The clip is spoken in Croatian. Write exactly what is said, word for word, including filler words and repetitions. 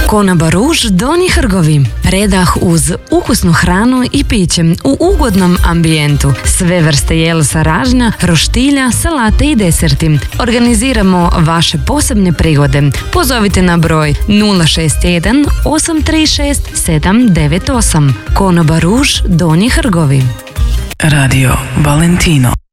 Konoba Ruž Donji Hrgovi. Predah uz ukusnu hranu i piće u ugodnom ambijentu. Sve vrste jela sa ražnja, roštilja, salate i deserti. Organiziramo vaše posebne prigode. Pozovite na broj nula šest jedan osam tri šest sedam devet osam. Konoba Ruž Donji Hrgovi. Radio Valentino.